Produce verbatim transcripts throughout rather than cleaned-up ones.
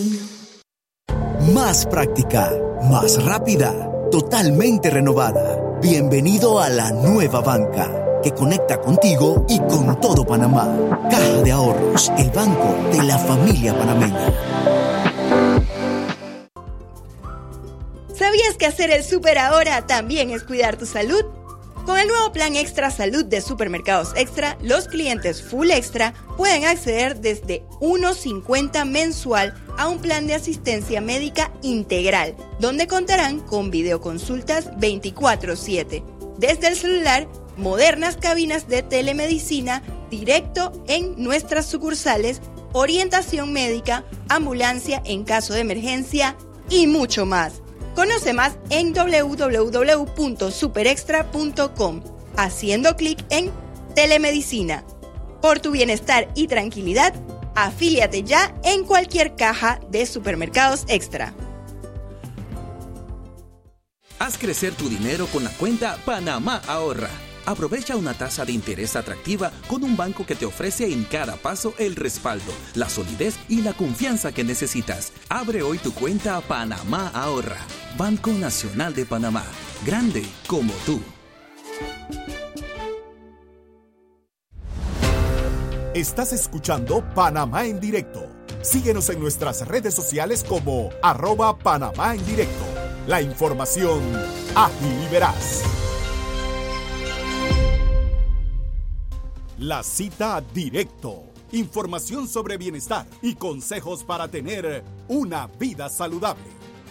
Más práctica, más rápida, totalmente renovada. Bienvenido a la nueva banca, que conecta contigo y con todo Panamá. Caja de Ahorros, el banco de la familia panameña. ¿Sabías que hacer el súper ahora también es cuidar tu salud? Con el nuevo plan Extra Salud de Supermercados Extra, los clientes Full Extra pueden acceder desde uno cincuenta mensual a un plan de asistencia médica integral, donde contarán con videoconsultas veinticuatro siete. Desde el celular, modernas cabinas de telemedicina directo en nuestras sucursales, orientación médica, ambulancia en caso de emergencia y mucho más. Conoce más en doble u doble u doble u punto superextra punto com, haciendo clic en Telemedicina. Por tu bienestar y tranquilidad, afíliate ya en cualquier caja de Supermercados Extra. Haz crecer tu dinero con la cuenta Panamá Ahorra. Aprovecha una tasa de interés atractiva con un banco que te ofrece en cada paso el respaldo, la solidez y la confianza que necesitas. Abre hoy tu cuenta Panamá Ahorra. Banco Nacional de Panamá. Grande como tú. Estás escuchando Panamá en Directo. Síguenos en nuestras redes sociales como arroba Panamá en Directo. La información ágil y veraz. La cita directo. Información sobre bienestar y consejos para tener una vida saludable.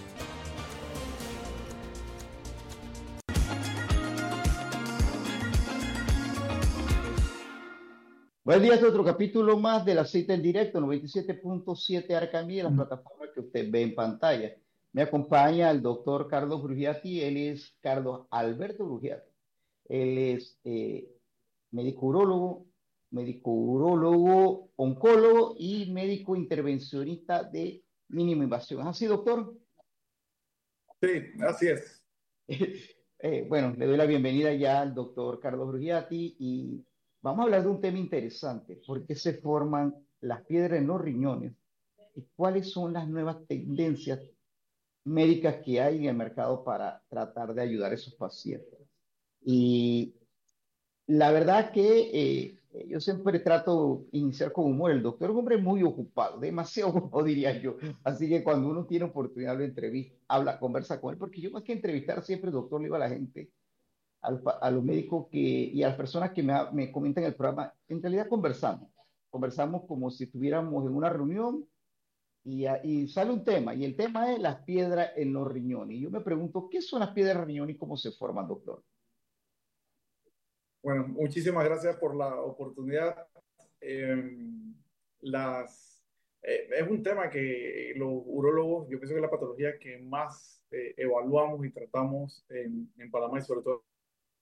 Buenos días, otro capítulo más de la cita en directo, noventa y siete punto siete Arcamí, la plataforma que usted ve en pantalla. Me acompaña el doctor Carlos Brugiati. Él es Carlos Alberto Brugiati. Él es eh, médico urólogo, médico urólogo, oncólogo y médico intervencionista de mínima invasión. ¿Así, doctor? Sí, así es. eh, bueno, le doy la bienvenida ya al doctor Carlos Brugiati y vamos a hablar de un tema interesante. ¿Por qué se forman las piedras en los riñones? ¿Y cuáles son las nuevas tendencias médicas que hay en el mercado para tratar de ayudar a esos pacientes? Y la verdad que eh, yo siempre trato de iniciar con humor. El doctor es un hombre muy ocupado, demasiado ocupado diría yo. Así que cuando uno tiene oportunidad de entrevista, habla, conversa con él, porque yo más que entrevistar siempre, doctor, le digo a la gente, a los, a los médicos que, y a las personas que me, me comentan el programa, en realidad conversamos. Conversamos como si estuviéramos en una reunión y, y sale un tema, y el tema es las piedras en los riñones. Y yo me pregunto, ¿qué son las piedras en los riñones y cómo se forman, doctor? Bueno, muchísimas gracias por la oportunidad. Eh, las, eh, es un tema que los urólogos, yo pienso que es la patología que más eh, evaluamos y tratamos en, en Panamá y sobre todo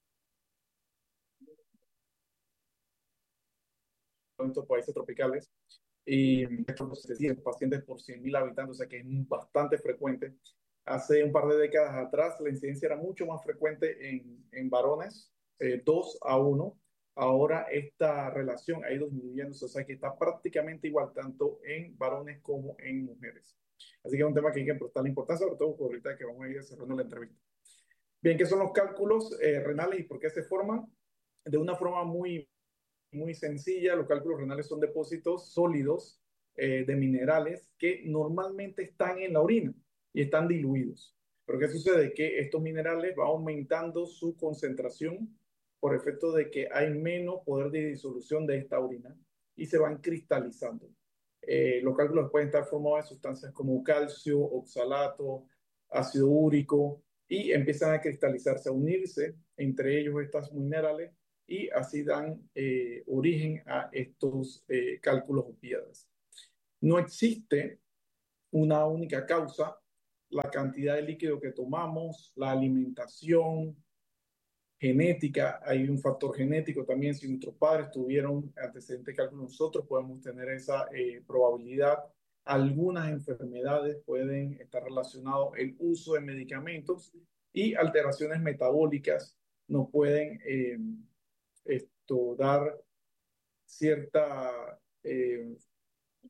en estos países tropicales. Y estos pacientes por cien mil habitantes, o sea que es bastante frecuente. Hace un par de décadas atrás la incidencia era mucho más frecuente en, en varones, eh, dos a uno. Ahora esta relación ha ido disminuyendo, o sea que está prácticamente igual tanto en varones como en mujeres. Así que es un tema que hay que prestarle importancia, sobre todo por ahorita que vamos a ir cerrando la entrevista. Bien, ¿qué son los cálculos eh, renales y por qué se forman? De una forma muy muy sencilla. Los cálculos renales son depósitos sólidos eh, de minerales que normalmente están en la orina y están diluidos. Pero ¿qué sucede? Que estos minerales van aumentando su concentración por efecto de que hay menos poder de disolución de esta orina y se van cristalizando. Eh, los cálculos pueden estar formados de sustancias como calcio, oxalato, ácido úrico y empiezan a cristalizarse, a unirse entre ellos estos minerales y así dan eh, origen a estos eh, cálculos o piedras. No existe una única causa. La cantidad de líquido que tomamos, la alimentación, genética, hay un factor genético también. Si nuestros padres tuvieron antecedentes de cálculo, nosotros podemos tener esa eh, probabilidad. Algunas enfermedades pueden estar relacionadas el uso de medicamentos y alteraciones metabólicas nos pueden eh, esto, dar cierta eh,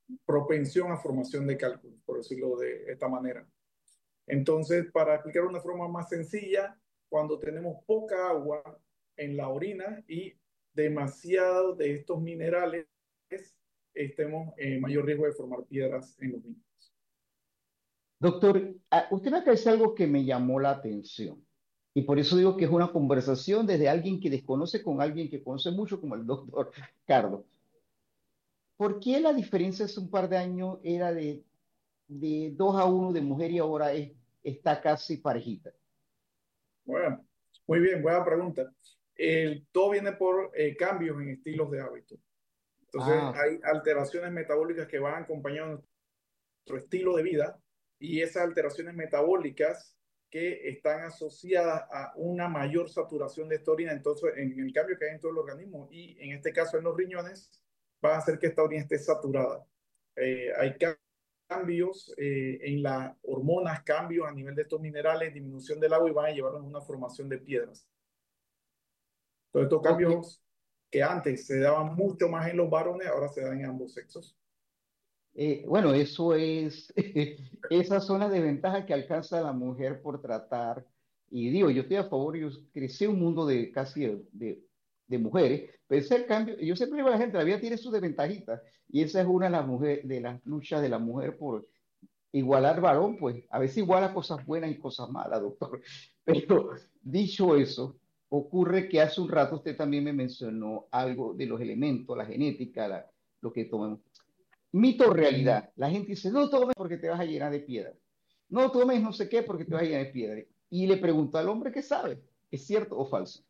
propensión a formación de cálculos, por decirlo de esta manera. Entonces, para explicar de una forma más sencilla, cuando tenemos poca agua en la orina y demasiado de estos minerales, estemos en mayor riesgo de formar piedras en los niños. Doctor, ah, usted me acaba de decir algo que me llamó la atención. Y por eso digo que es una conversación desde alguien que desconoce con alguien que conoce mucho, como el doctor Carlos. ¿Por qué la diferencia hace un par de años era de, de dos a uno de mujer y ahora es, está casi parejita? Bueno, muy bien, buena pregunta. El, todo viene por eh, cambios en estilos de hábito. Entonces, Ah, hay alteraciones metabólicas que van acompañando nuestro estilo de vida y esas alteraciones metabólicas que están asociadas a una mayor saturación de esta orina, entonces en el cambio que hay en todo el organismo y en este caso en los riñones, va a hacer que esta orina esté saturada. Eh, hay cambios eh, en las hormonas, cambios a nivel de estos minerales, disminución del agua y van a llevarnos a una formación de piedras. Todos estos ok. cambios que antes se daban mucho más en los varones, ahora se dan en ambos sexos. Eh, bueno, eso es, esas son las desventajas que alcanza la mujer por tratar. Y digo, yo estoy a favor, yo crecí en un mundo de casi de, de, de mujeres, pero ese cambio, yo siempre digo a la gente, la vida tiene sus desventajitas, y esa es una de las, mujer, de las luchas de la mujer por igualar varón, pues a veces iguala cosas buenas y cosas malas, doctor. Pero dicho eso, ocurre que hace un rato usted también me mencionó algo de los elementos, la genética, la, lo que tomamos. Mito o realidad. La gente dice, no tomes porque te vas a llenar de piedra. No tomes no sé qué porque te vas a llenar de piedra. Y le pregunto al hombre qué sabe. ¿Es cierto o falso?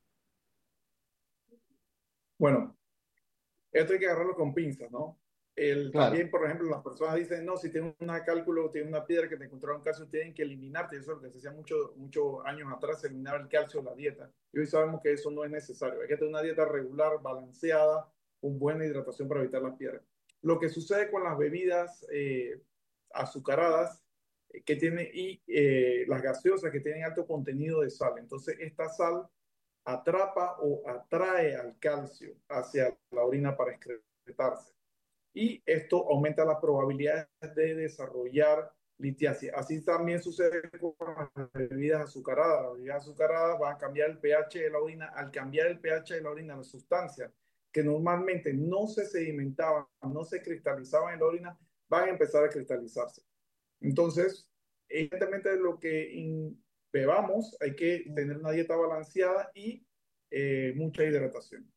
Bueno, esto hay que agarrarlo con pinzas, ¿no? El, Claro. también, por ejemplo, las personas dicen, no, si tienes un cálculo, tienes una piedra que te encontraron calcio, tienen que eliminarte. Eso es lo que se hacía muchos muchos años atrás, eliminar el calcio de la dieta. Y hoy sabemos que eso no es necesario. Hay que tener una dieta regular, balanceada, con buena hidratación para evitar las piedras. Lo que sucede con las bebidas eh, azucaradas eh, que tienen, y eh, las gaseosas que tienen alto contenido de sal. Entonces, esta sal atrapa o atrae al calcio hacia la orina para excretarse. Y esto aumenta las probabilidades de desarrollar litiasis. Así también sucede con las bebidas azucaradas. Las bebidas azucaradas van a cambiar el pH de la orina. Al cambiar el pH de la orina, las sustancias que normalmente no se sedimentaban, no se cristalizaban en la orina, van a empezar a cristalizarse. Entonces, evidentemente lo que in, bebamos, hay que tener una dieta balanceada y eh, mucha hidratación.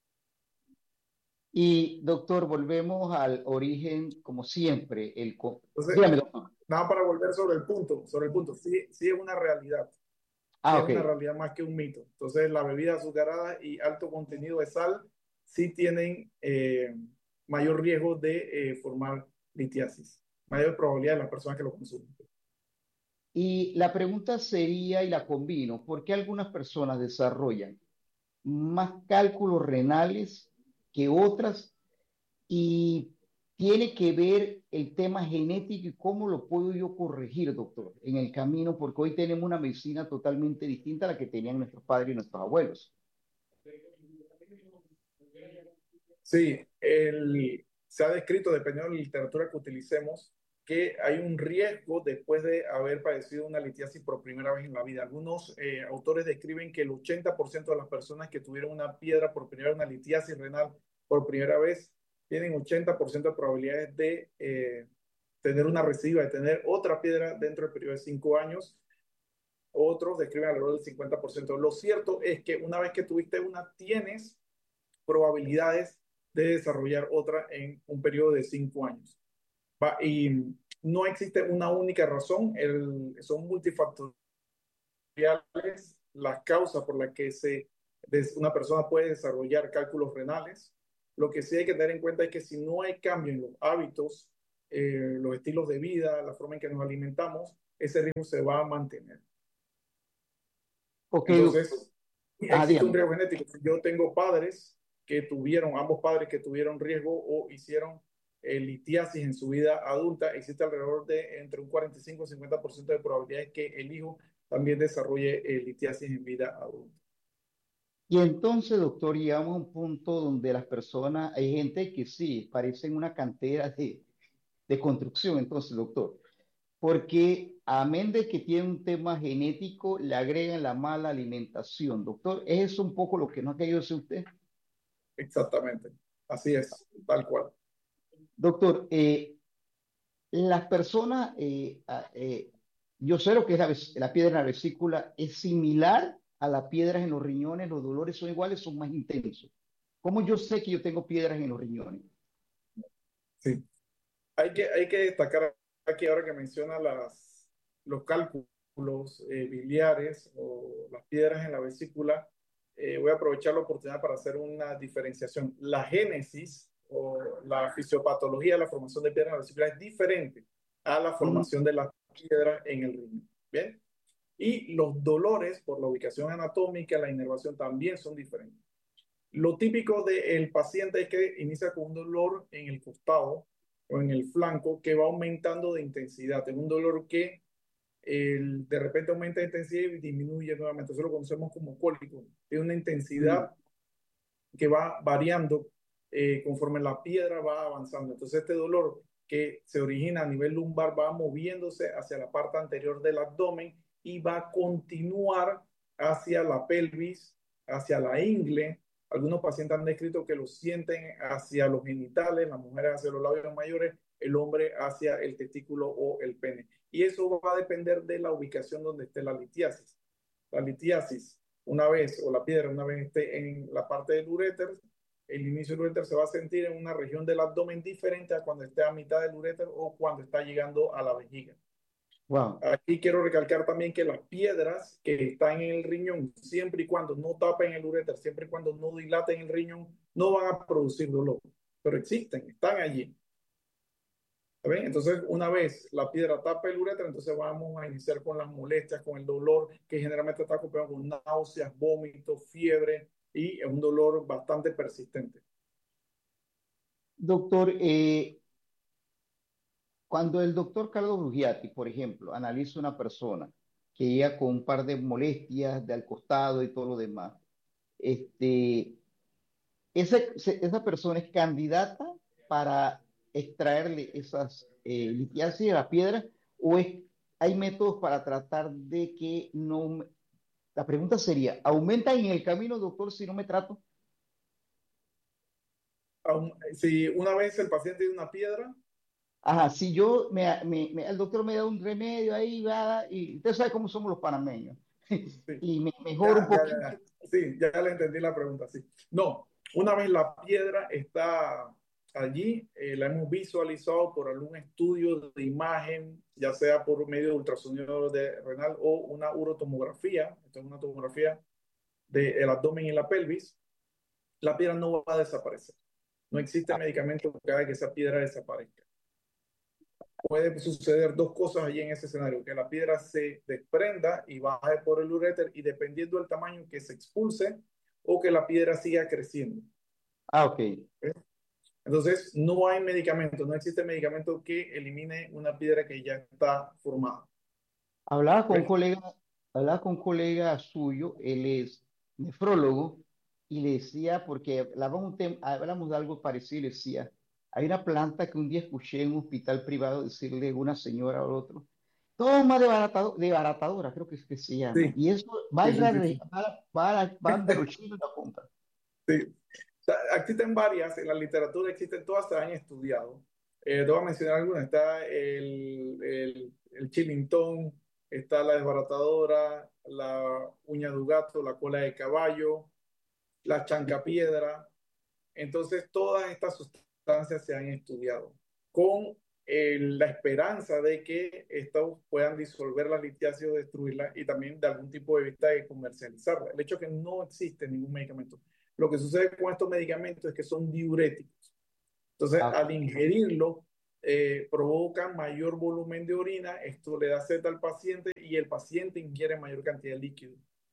Y doctor, volvemos al origen, como siempre. El co- Entonces, Dígame, doctor. nada para volver sobre el punto, sobre el punto, sí, sí es una realidad, sí Ah, es ok. una realidad más que un mito. Entonces, la bebida azucarada y alto contenido de sal sí tienen eh, mayor riesgo de eh, formar litiasis, mayor probabilidad de las personas que lo consumen. Y la pregunta sería, y la combino, ¿por qué algunas personas desarrollan más cálculos renales que otras? Y tiene que ver el tema genético y cómo lo puedo yo corregir, doctor, en el camino, porque hoy tenemos una medicina totalmente distinta a la que tenían nuestros padres y nuestros abuelos. Sí, el, se ha descrito, dependiendo de la literatura que utilicemos, que hay un riesgo después de haber padecido una litiasis por primera vez en la vida. Algunos eh, autores describen que el ochenta por ciento de las personas que tuvieron una piedra por primera vez, una litiasis renal por primera vez, tienen ochenta por ciento de probabilidades de eh, tener una recidiva, de tener otra piedra dentro del periodo de cinco años. Otros describen alrededor del cincuenta por ciento. Lo cierto es que una vez que tuviste una, tienes probabilidades de desarrollar otra en un periodo de cinco años. Va, y no existe una única razón, el, son multifactoriales las causas por las que se, una persona puede desarrollar cálculos renales. Lo que sí hay que tener en cuenta es que si no hay cambio en los hábitos, eh, los estilos de vida, la forma en que nos alimentamos, ese riesgo se va a mantener. Ok, doctor. Entonces, Ah, existe un dígame. riesgo genético. Yo tengo padres que tuvieron, ambos padres que tuvieron riesgo o hicieron eh, litiasis en su vida adulta. Existe alrededor de entre un cuarenta y cinco y cincuenta por ciento de probabilidades que el hijo también desarrolle eh, litiasis en vida adulta. Y entonces, doctor, llegamos a un punto donde las personas, hay gente que sí, parecen una cantera de, de construcción, entonces, doctor, porque amén de que tiene un tema genético, le agregan la mala alimentación, doctor. ¿Es eso un poco lo que no ha querido decir usted? Exactamente. Así es, tal cual. Doctor, eh, las personas, eh, ah, eh, yo sé lo que es la, ves- la piedra en la vesícula, es similar a las piedras en los riñones, los dolores son iguales, son más intensos. ¿Cómo yo sé que yo tengo piedras en los riñones? Sí. Hay que, hay que destacar aquí ahora que menciona las, los cálculos eh, biliares o las piedras en la vesícula, eh, voy a aprovechar la oportunidad para hacer una diferenciación. La génesis o la fisiopatología de la formación de piedras en la vesícula es diferente a la Mm, formación de las piedras en el riñón. ¿Bien? Y los dolores por la ubicación anatómica, la inervación también son diferentes. Lo típico del paciente es que inicia con un dolor en el costado o en el flanco que va aumentando de intensidad. Es un dolor que el, de repente aumenta de intensidad y disminuye nuevamente. Eso lo conocemos como cólico. Es una mm. intensidad que va variando eh, conforme la piedra va avanzando. Entonces este dolor que se origina a nivel lumbar va moviéndose hacia la parte anterior del abdomen y va a continuar hacia la pelvis, hacia la ingle. Algunos pacientes han descrito que lo sienten hacia los genitales, las mujeres hacia los labios mayores, el hombre hacia el testículo o el pene. Y eso va a depender de la ubicación donde esté la litiasis. La litiasis, una vez, o la piedra, una vez esté en la parte del uréter, el inicio del uréter se va a sentir en una región del abdomen diferente a cuando esté a mitad del uréter o cuando está llegando a la vejiga. Wow. Aquí quiero recalcar también que las piedras que están en el riñón, siempre y cuando no tapen el uréter, siempre y cuando no dilaten el riñón, no van a producir dolor. Pero existen, están allí. ¿Ven? Entonces, una vez la piedra tapa el uretra, entonces vamos a iniciar con las molestias, con el dolor, que generalmente está acompañado con náuseas, vómitos, fiebre, y es un dolor bastante persistente. Doctor, eh, cuando el doctor Carlos Brugiati, por ejemplo, analiza una persona que llega con un par de molestias de al costado y todo lo demás, este, esa, se- esa persona es candidata para extraerle esas eh, litiasis de la piedra o es, hay métodos para tratar de que no... La pregunta sería, ¿aumenta en el camino, doctor, si no me trato? Aun- Si una vez el paciente tiene una piedra, Ajá, si yo, me, me- me- el doctor me da un remedio ahí, va, y usted sabe cómo somos los panameños, sí, y me mejora un ya, ya, poquito. ya, ya. Sí, ya le entendí la pregunta, sí. No, una vez la piedra está allí, eh, la hemos visualizado por algún estudio de imagen, ya sea por medio de ultrasonido de renal o una urotomografía, esto es una tomografía del abdomen y la pelvis, la piedra no va a desaparecer. No existe medicamento que haga que esa piedra desaparezca. Puede suceder dos cosas allí en ese escenario, que la piedra se desprenda y baje por el uréter y dependiendo del tamaño que se expulse o que la piedra siga creciendo. Ah, ok. ¿Ves? Entonces, no hay medicamento, no existe medicamento que elimine una piedra que ya está formada. Hablaba con un ¿Ves? colega, hablaba con un colega suyo, él es nefrólogo, y le decía, porque hablábamos, un tem- hablamos de algo parecido, y le decía, hay una planta que un día escuché en un hospital privado decirle a una señora al otro, toma desbaratado- desbaratadora, creo que es que se llama, Sí, y eso va a sí, ir sí, a sí, re- sí. va, a- va a- van de los chinos a la compra. Sí. O sea, existen varias, en la literatura existen, todas se han estudiado. Eh, te voy a mencionar algunas. Está el, el, el chilintón, está la desbaratadora, la uña de gato, la cola de caballo, la chancapiedra. Entonces, todas estas sustancias se han estudiado con eh, la esperanza de que estos puedan disolver la litiasis o destruirla y también de algún tipo de vista de comercializarla. El hecho es que no existe ningún medicamento. Lo que sucede con estos medicamentos es que son diuréticos. Entonces, Ah, al ingerirlo, eh, provocan mayor volumen de orina, esto le da sed al paciente y el paciente ingiere mayor cantidad de líquido.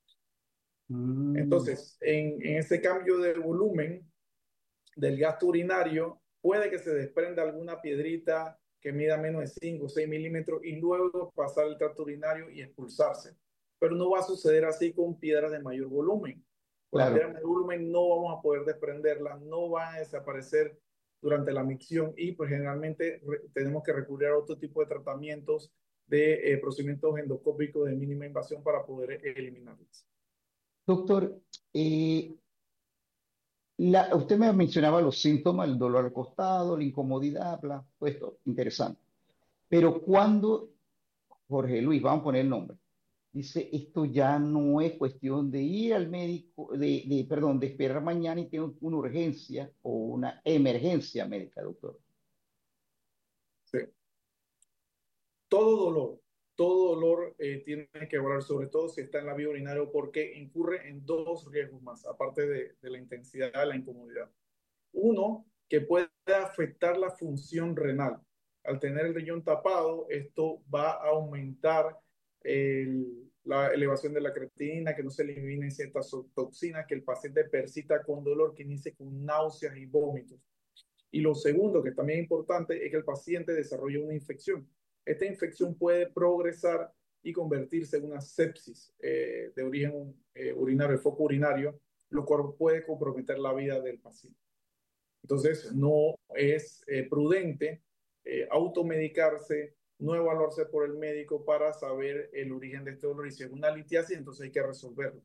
mm. Entonces, en, en ese cambio de volumen, del gasto urinario, puede que se desprenda alguna piedrita que mida menos de cinco o seis milímetros y luego pasar el tracto urinario y expulsarse. Pero no va a suceder así con piedras de mayor volumen, Con las claro. piedras de volumen no vamos a poder desprenderlas, no van a desaparecer durante la micción y pues generalmente re- tenemos que recurrir a otro tipo de tratamientos de eh, procedimientos endoscópicos de mínima invasión para poder eh, eliminarlas. Doctor, eh, la- usted me mencionaba los síntomas, el dolor al costado, la incomodidad, bla, pues esto, interesante. Pero cuando, Jorge Luis, vamos a poner el nombre, dice, esto ya no es cuestión de ir al médico, de, de, perdón, de esperar mañana y tener una urgencia o una emergencia médica, doctor. Sí. Todo dolor, todo dolor eh, tiene que evaluar, sobre todo si está en la vía urinaria, porque incurre en dos riesgos más, aparte de, de la intensidad de la incomodidad. Uno, que puede afectar la función renal. Al tener el riñón tapado, esto va a aumentar el- la elevación de la creatinina, que no se eliminen ciertas toxinas, que el paciente persista con dolor, que inicie con náuseas y vómitos. Y lo segundo, que también es importante, es que el paciente desarrolle una infección. Esta infección puede progresar y convertirse en una sepsis eh, de origen eh, urinario, de foco urinario, lo cual puede comprometer la vida del paciente. Entonces, no es eh, prudente eh, automedicarse, no evaluarse por el médico para saber el origen de este dolor. Y si es una litiasis, entonces hay que resolverlo.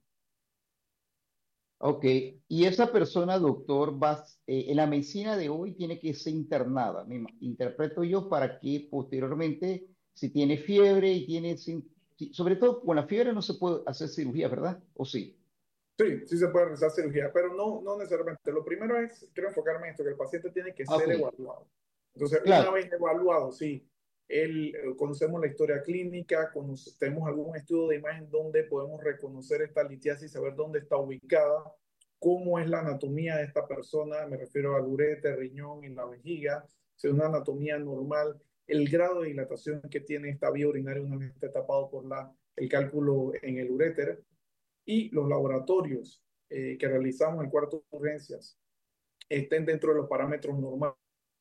Ok, y esa persona, doctor, va, eh, en la medicina de hoy tiene que ser internada, me ima- interpreto yo, para que posteriormente, si tiene fiebre y tiene, sin- si- sobre todo con la fiebre no se puede hacer cirugía, ¿verdad? ¿O sí? Sí, sí se puede realizar cirugía, pero no, no necesariamente. Lo primero es, quiero enfocarme en esto, que el paciente tiene que Ah, ok, ser evaluado. Entonces, una claro, vez evaluado, sí, él, eh, conocemos la historia clínica, conoce- tenemos algún estudio de imagen donde podemos reconocer esta litiasis, saber dónde está ubicada, cómo es la anatomía de esta persona, me refiero al ureter, riñón y la vejiga, si es una anatomía normal, el grado de dilatación que tiene esta vía urinaria una vez esté tapado por la, el cálculo en el uréter y los laboratorios eh, que realizamos en cuarto de urgencias estén dentro de los parámetros normales,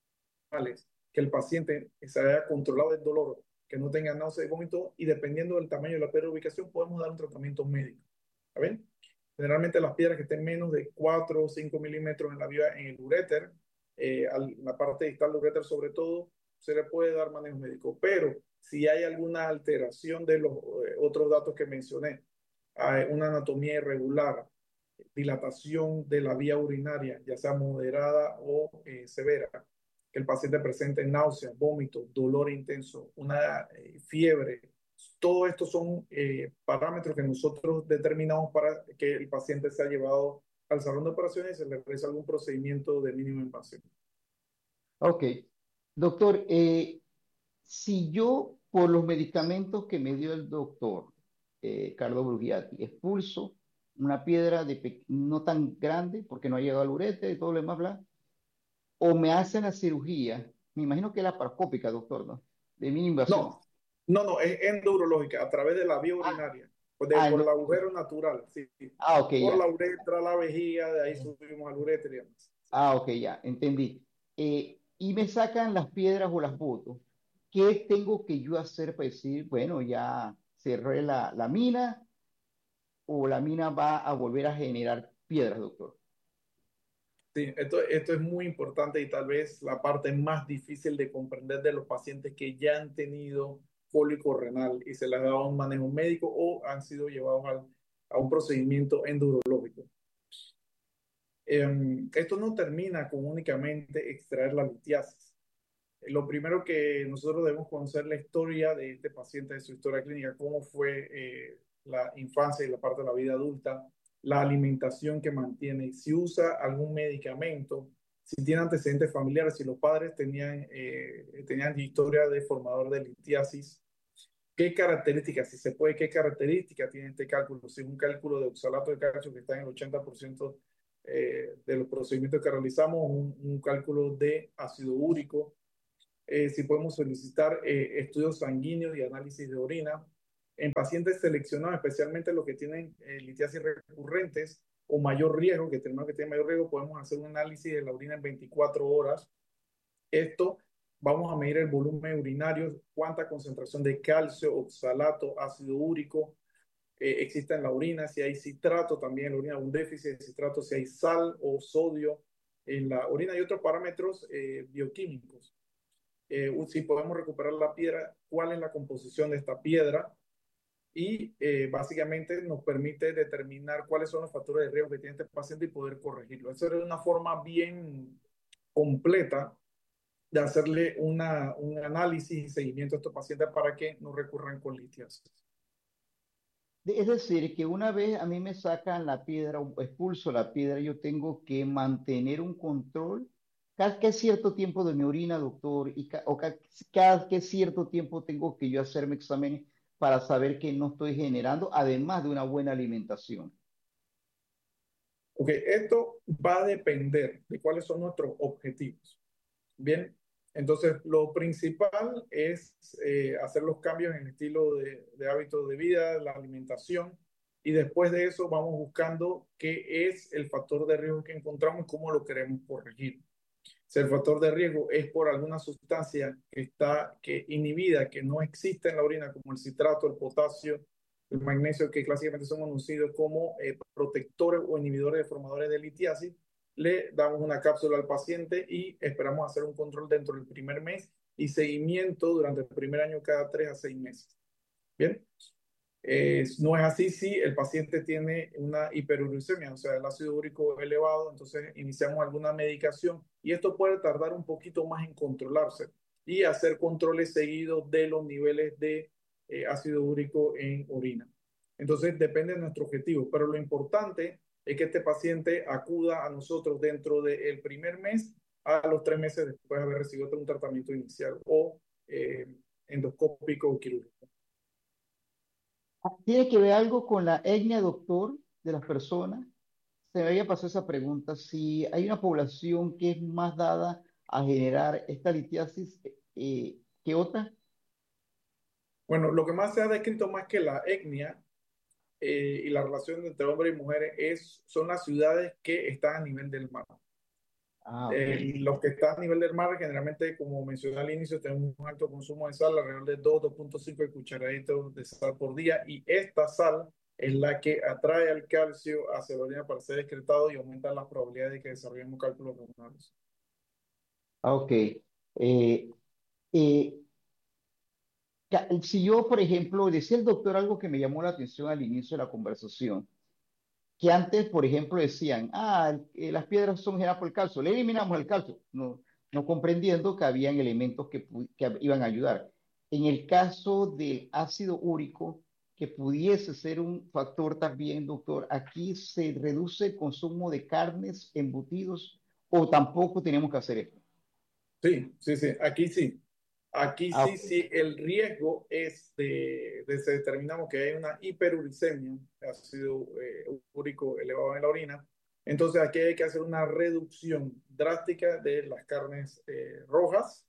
que el paciente se haya controlado el dolor, que no tenga náusea y vómito, y dependiendo del tamaño de la piedra de ubicación, podemos dar un tratamiento médico. ¿Está bien? Generalmente las piedras que estén menos de cuatro o cinco milímetros en la vía, en el uréter, eh, en la parte distal del uréter sobre todo, se le puede dar manejo médico. Pero si hay alguna alteración de los eh, otros datos que mencioné, hay una anatomía irregular, dilatación de la vía urinaria, ya sea moderada o eh, severa, que el paciente presente náuseas, vómitos, dolor intenso, una eh, fiebre. Todo esto son eh, parámetros que nosotros determinamos para que el paciente sea llevado al salón de operaciones y se le realice algún procedimiento de mínima invasión. ok. Doctor, eh, si yo, por los medicamentos que me dio el doctor eh, Carlos Brugiati, expulso una piedra de pe- no tan grande porque no ha llegado al ureter y todo lo demás, bla, o me hacen la cirugía, me imagino que es laparoscópica, doctor, ¿no? De mínima invasión. No, no, no, es endourológica, a través de la vía Ah, urinaria, pues de, ah, por el endo- agujero natural, sí, ah, ok, por la ya. uretra, la vejiga, de ahí subimos al ureter y demás. Ah, ok, ya, entendí. Eh, y me sacan las piedras o las fotos. ¿Qué tengo que yo hacer para decir, bueno, ya cerré la, la mina o la mina va a volver a generar piedras, doctor? Sí, esto, esto es muy importante y tal vez la parte más difícil de comprender de los pacientes que ya han tenido cólico renal y se les ha dado un manejo médico o han sido llevados al- a un procedimiento endurológico. Eh, esto no termina con únicamente extraer la litiasis. Eh, Lo primero que nosotros debemos conocer la historia de este paciente, de su historia clínica, cómo fue eh, la infancia y la parte de la vida adulta, la alimentación que mantiene, si usa algún medicamento, si tiene antecedentes familiares, si los padres tenían, eh, tenían historia de formador de litiasis, qué características, si se puede, qué características tiene este cálculo, si es un cálculo de oxalato de calcio que está en el ochenta por ciento eh, de los procedimientos que realizamos, un, un cálculo de ácido úrico, eh, si podemos solicitar eh, estudios sanguíneos y análisis de orina. En pacientes seleccionados, especialmente los que tienen eh, litiasis recurrentes o mayor riesgo, que tenemos que tener mayor riesgo, podemos hacer un análisis de la orina en veinticuatro horas. Esto vamos a medir el volumen urinario, cuánta concentración de calcio, oxalato, ácido úrico, eh, exista en la orina, si hay citrato también en la orina, un déficit de citrato, si hay sal o sodio en la orina y otros parámetros eh, bioquímicos. Eh, si podemos recuperar la piedra, cuál es la composición de esta piedra y eh, básicamente nos permite determinar cuáles son los factores de riesgo que tiene este paciente y poder corregirlo. Eso es una forma bien completa de hacerle una, un análisis y seguimiento a estos pacientes para que no recurran con litiasis. Es decir, que una vez a mí me sacan la piedra o expulso la piedra, yo tengo que mantener un control cada qué cierto tiempo de mi orina, doctor, y ca- o ca- cada qué cierto tiempo tengo que yo hacerme exámenes para saber que no estoy generando, además de una buena alimentación. Ok, esto va a depender de cuáles son nuestros objetivos. Bien, entonces lo principal es eh, hacer los cambios en el estilo de, de hábitos de vida, la alimentación, y después de eso vamos buscando qué es el factor de riesgo que encontramos y cómo lo queremos corregir. Si el factor de riesgo es por alguna sustancia que está que inhibida, que no existe en la orina, como el citrato, el potasio, el magnesio, que clásicamente son conocidos como eh, protectores o inhibidores de formadores de litiasis, le damos una cápsula al paciente y esperamos hacer un control dentro del primer mes y seguimiento durante el primer año cada tres a seis meses. Bien. Eh, no es así si el paciente tiene una hiperuricemia, o sea, el ácido úrico elevado, entonces iniciamos alguna medicación y esto puede tardar un poquito más en controlarse y hacer controles seguidos de los niveles de eh, ácido úrico en orina. Entonces depende de nuestro objetivo, pero lo importante es que este paciente acuda a nosotros dentro del primer mes a los tres meses después de haber recibido un tratamiento inicial o eh, endoscópico o quirúrgico. ¿Tiene que ver algo con la etnia, doctor, de las personas? Se me había pasado esa pregunta. Si hay una población que es más dada a generar esta litiasis eh, que otra. Bueno, lo que más se ha descrito más que la etnia eh, y la relación entre hombres y mujeres es, son las ciudades que están a nivel del mar. Ah, ok. Eh, los que están a nivel del mar, generalmente, como mencioné al inicio, tenemos un alto consumo de sal, alrededor de dos, dos punto cinco cucharaditos de sal por día, y esta sal es la que atrae al calcio hacia la orina para ser excretado y aumenta las probabilidades de que desarrollemos cálculos renales. Ah, ok. Eh, eh, ca- si yo, por ejemplo, decía el doctor algo que me llamó la atención al inicio de la conversación, que antes, por ejemplo, decían, ah, el- eh, las piedras son generadas por el calcio, le eliminamos el calcio, no, no comprendiendo que habían elementos que, pu- que iban a ayudar. En el caso del ácido úrico, que pudiese ser un factor también, doctor, aquí se reduce el consumo de carnes, embutidos, o tampoco tenemos que hacer esto. Sí, sí, sí, aquí sí. Aquí Ah, sí, ok. sí, el riesgo es de, de se determinamos que hay una hiperuricemia, ácido eh, úrico elevado en la orina. Entonces aquí hay que hacer una reducción drástica de las carnes eh, rojas,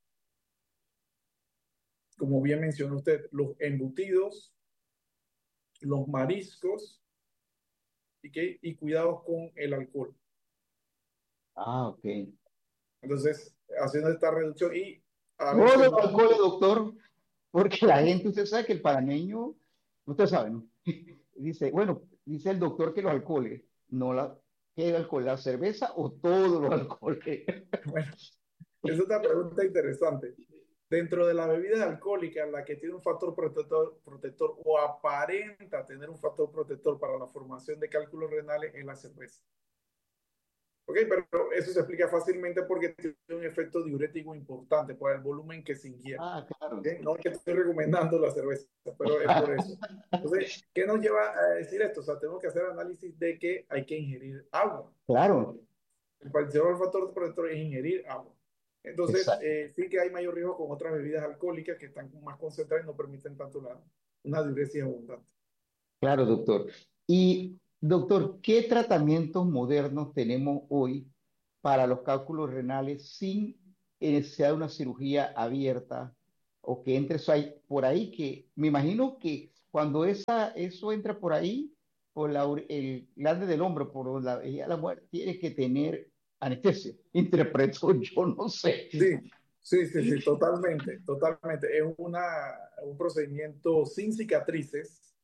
como bien mencionó usted, los embutidos, los mariscos y, que, y cuidados con el alcohol. Ah, ok. Entonces, haciendo esta reducción y a Todos veces los no. alcoholes, doctor, porque la gente, usted sabe que el panameño, usted sabe, ¿no? Dice, bueno, dice el doctor que los alcoholes, no la, ¿qué alcohol? ¿La cerveza o todos los alcoholes? Bueno, es otra pregunta interesante. Dentro de las bebidas alcohólicas, la que tiene un factor protector, protector o aparenta tener un factor protector para la formación de cálculos renales es la cerveza. ¿Ok? Pero eso se explica fácilmente porque tiene un efecto diurético importante por el volumen que se ingiere. Ah, claro. ¿Ok? No es que estoy recomendando la cerveza, pero es por eso. Entonces, ¿qué nos lleva a decir esto? O sea, tenemos que hacer análisis de que hay que ingerir agua. Claro, El principal factor protector es ingerir agua. Entonces, exacto. eh, sí que hay mayor riesgo con otras bebidas alcohólicas que están más concentradas y no permiten tanto la, una diuresis abundante. Claro, doctor. Y, doctor, ¿qué tratamientos modernos tenemos hoy para los cálculos renales sin necesidad de una cirugía abierta o que entre eso ahí- por ahí? Que me imagino que cuando esa, eso entra por ahí, por la, ure- el glande del hombro, por la vejiga de la muerte, tiene que tener anestesia. Interpreto, yo no sé. Sí, sí, sí, sí, totalmente, totalmente. Es una, un procedimiento sin cicatrices,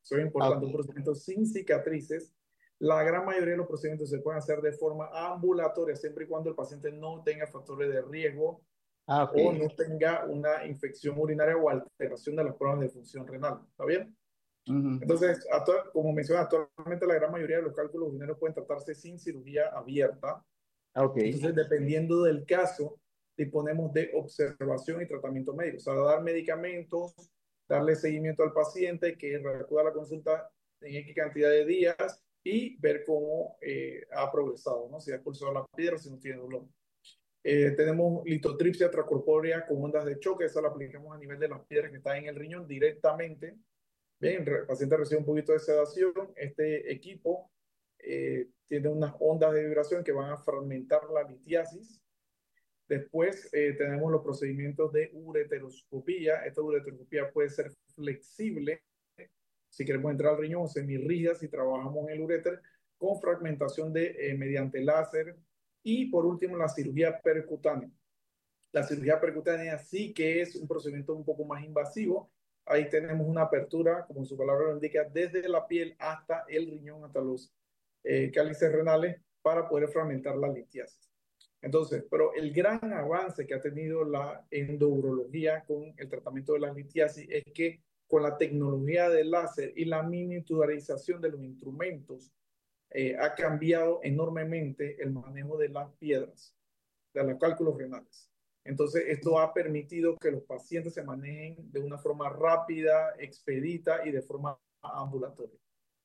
Eso es Ah, importante, un ok. procedimiento sin cicatrices. La gran mayoría de los procedimientos se pueden hacer de forma ambulatoria, siempre y cuando el paciente no tenga factores de riesgo Ah, ok. o no tenga una infección urinaria o alteración de las pruebas de función renal. ¿Está bien? Ujú. Entonces, actual, como mencioné, actualmente la gran mayoría de los cálculos urinarios pueden tratarse sin cirugía abierta. Ah, ok. Entonces, dependiendo del caso, disponemos de observación y tratamiento médico. O sea, dar medicamentos, darle seguimiento al paciente, que acuda a la consulta en X cantidad de días y ver cómo eh, ha progresado, ¿no? Si ha expulsado la piedra, si no tiene dolor. Eh, tenemos litotripsia extracorpórea con ondas de choque, esa la aplicamos a nivel de las piedras que están en el riñón directamente. Bien, el paciente recibe un poquito de sedación. Este equipo eh, tiene unas ondas de vibración que van a fragmentar la litiasis. Después eh, tenemos los procedimientos de ureteroscopía. Esta ureteroscopía puede ser flexible si queremos entrar al riñón, o semirrígida si trabajamos en el uréter, con fragmentación de, eh, mediante láser. Y por último, la cirugía percutánea. La cirugía percutánea sí que es un procedimiento un poco más invasivo. Ahí tenemos una apertura, como su palabra lo indica, desde la piel hasta el riñón, hasta los eh, cálices renales, para poder fragmentar la litiasis. Entonces, pero el gran avance que ha tenido la endourología con el tratamiento de la litiasis es que con la tecnología del láser y la miniaturización de los instrumentos, eh, ha cambiado enormemente el manejo de las piedras, de los cálculos renales. Entonces, esto ha permitido que los pacientes se manejen de una forma rápida, expedita y de forma ambulatoria.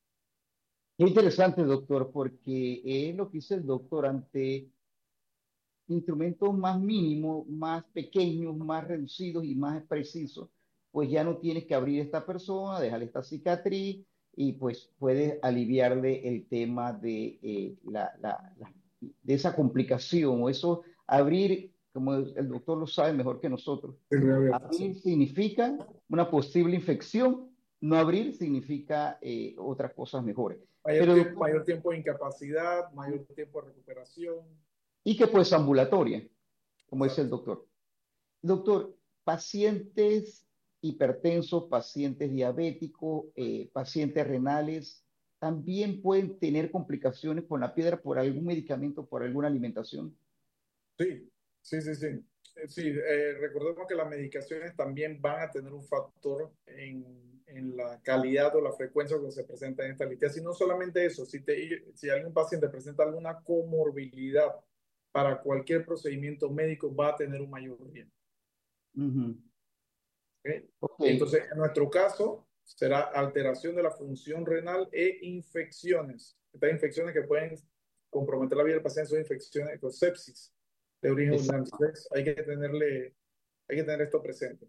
Qué interesante, doctor, porque es lo que dice el doctor ante instrumentos más mínimos, más pequeños, más reducidos y más precisos, pues ya no tienes que abrir esta persona, dejarle esta cicatriz y pues puedes aliviarle el tema de, eh, la, la, la- de esa complicación o eso, abrir, como el, el doctor lo sabe mejor que nosotros, abrir significa una posible infección, no abrir significa eh, otras cosas mejores. Mayor, Pero tiempo, doctor, mayor tiempo de incapacidad, mayor tiempo de recuperación. y que pues ambulatoria, como dice el Exacto. doctor. Doctor, pacientes hipertensos, pacientes diabéticos, eh, pacientes renales, también pueden tener complicaciones con la piedra por algún medicamento, por alguna alimentación. Sí, sí, sí, sí. Eh, Sí, eh, recordemos que las medicaciones también van a tener un factor en, en la calidad o la frecuencia con que se presenta en esta litiasis. Y no solamente eso, si, te, si algún paciente presenta alguna comorbilidad para cualquier procedimiento médico, va a tener un mayor riesgo. Ujú. ¿Ok? Ok, Entonces, en nuestro caso, será alteración de la función renal e infecciones. Estas infecciones que pueden comprometer la vida del paciente son infecciones con sepsis de origen urinario. exacto. Entonces, hay que tenerle, hay que tener esto presente.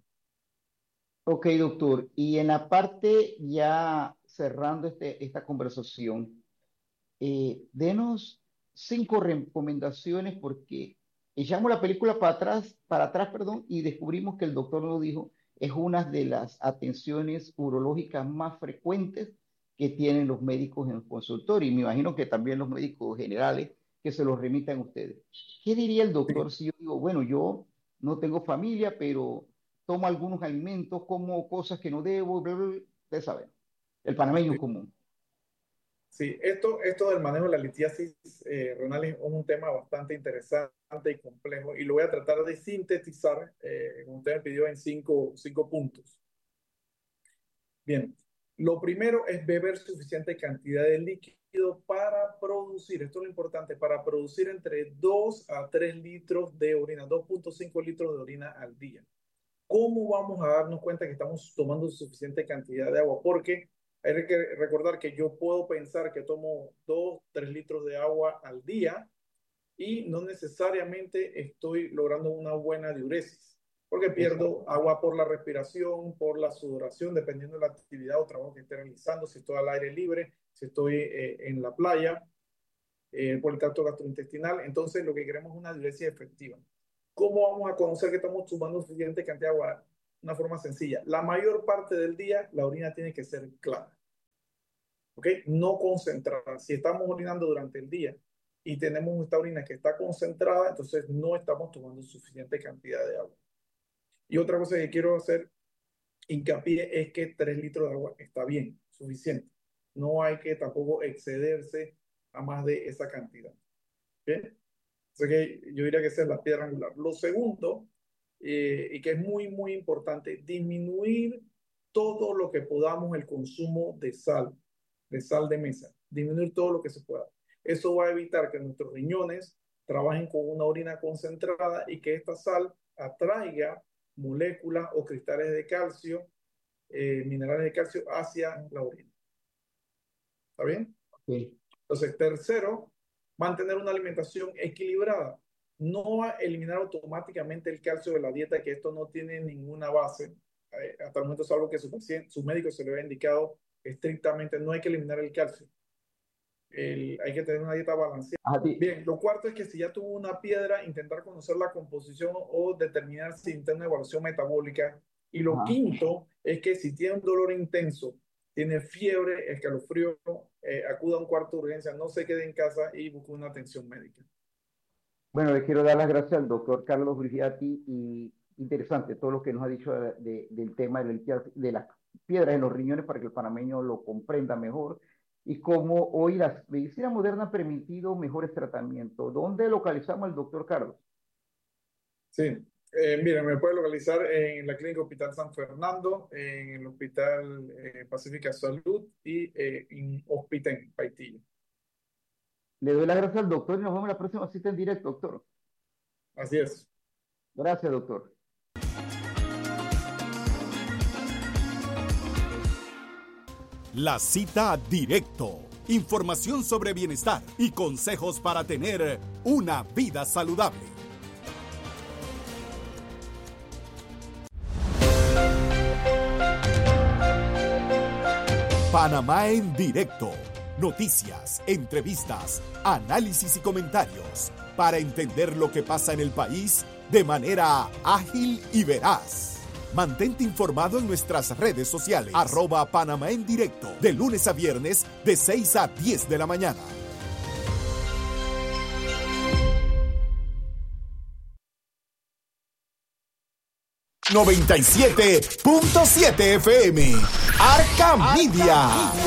Ok, doctor. Y en la parte ya cerrando este, esta conversación, eh, denos cinco recomendaciones porque echamos la película para atrás, para atrás, perdón, y descubrimos que el doctor nos dijo es una de las atenciones urológicas más frecuentes que tienen los médicos en el consultorio y me imagino que también los médicos generales que se los remitan a ustedes. ¿Qué diría el doctor si yo digo, bueno, yo no tengo familia, pero tomo algunos alimentos, como cosas que no debo, bla, bla, bla? Ustedes saben, el panameño Sí, común. sí. Esto, esto del manejo de la litiasis eh, renal es un tema bastante interesante y complejo y lo voy a tratar de sintetizar, eh, como usted me pidió, en cinco, cinco puntos. Bien, lo primero es beber suficiente cantidad de líquido para producir, esto es lo importante, para producir entre dos a tres litros de orina, dos punto cinco litros de orina al día. ¿Cómo vamos a darnos cuenta que estamos tomando suficiente cantidad de agua? Porque hay que recordar que yo puedo pensar que tomo dos, tres litros de agua al día y no necesariamente estoy logrando una buena diuresis, porque pierdo Exacto. agua por la respiración, por la sudoración, dependiendo de la actividad o trabajo que esté realizando, si estoy al aire libre, si estoy eh, en la playa, eh, por el tracto gastrointestinal. Entonces, lo que queremos es una diuresis efectiva. ¿Cómo vamos a conocer que estamos tomando suficiente cantidad de agua? Una forma sencilla. La mayor parte del día, la orina tiene que ser clara. ¿Ok? No concentrada. Si estamos orinando durante el día y tenemos esta orina que está concentrada, entonces no estamos tomando suficiente cantidad de agua. Y otra cosa que quiero hacer hincapié es que tres litros de agua está bien. suficiente. No hay que tampoco excederse a más de esa cantidad. ¿Bien? Así que yo diría que esa es la piedra angular. Lo segundo, eh, y que es muy, muy importante, disminuir todo lo que podamos el consumo de sal, de sal de mesa. Disminuir todo lo que se pueda. Eso va a evitar que nuestros riñones trabajen con una orina concentrada y que esta sal atraiga moléculas o cristales de calcio, eh, minerales de calcio hacia la orina. ¿Está bien? Sí. Entonces, tercero, mantener una alimentación equilibrada. No eliminar automáticamente el calcio de la dieta, que esto no tiene ninguna base. Eh, hasta el momento es algo que su, paciente, su médico se le había indicado estrictamente. No hay que eliminar el calcio. El, hay que tener una dieta balanceada. Ah, sí. Bien, lo cuarto es que si ya tuvo una piedra, intentar conocer la composición o determinar si tiene una evaluación metabólica. Y lo Ajá. quinto es que si tiene un dolor intenso, tiene fiebre, escalofrío, eh, acuda a un cuarto de urgencia, no se quede en casa y busque una atención médica. Bueno, le quiero dar las gracias al doctor Carlos Brigiati y interesante todo lo que nos ha dicho de, de, del tema de, de las piedras en los riñones para que el panameño lo comprenda mejor y cómo hoy la medicina moderna ha permitido mejores tratamientos. ¿Dónde localizamos al doctor Carlos? Sí, eh, mira, me puede localizar en la Clínica Hospital San Fernando, en el Hospital eh, Pacífica Salud y eh, en Hospiten, Paitilla. Le doy las gracias al doctor y nos vemos en la próxima cita en directo, doctor. Así es. Gracias, doctor. La cita directo. Información sobre bienestar y consejos para tener una vida saludable. Panamá en directo. Noticias, entrevistas, análisis y comentarios para entender lo que pasa en el país de manera ágil y veraz. Mantente informado en nuestras redes sociales, arroba Panamá en directo, de lunes a viernes de seis a diez de la mañana. noventa y siete punto siete F M, Arca Media.